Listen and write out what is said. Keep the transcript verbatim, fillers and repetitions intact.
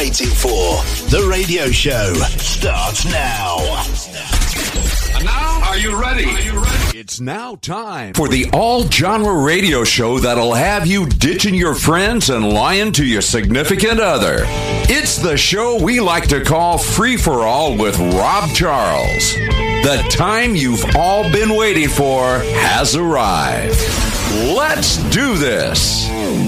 waiting for. The radio show starts now. And now, are you ready? Are you ready? It's now time for the all-genre radio show that'll have you ditching your friends and lying to your significant other. It's the show we like to call Free for All with Rob Charles. The time you've all been waiting for has arrived. Let's do this.